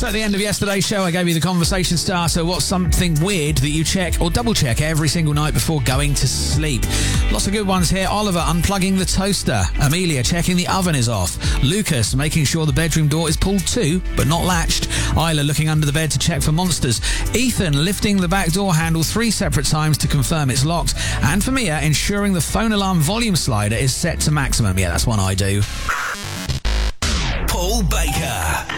So at the end of yesterday's show, I gave you the conversation starter. What's something weird that you check or double check every single night before going to sleep? Lots of good ones here. Oliver unplugging the toaster. Amelia checking the oven is off. Lucas making sure the bedroom door is pulled to, but not latched. Isla looking under the bed to check for monsters. Ethan lifting the back door handle 3 separate times to confirm it's locked. And for Mia, ensuring the phone alarm volume slider is set to maximum. Yeah, that's one I do. Paul Baker.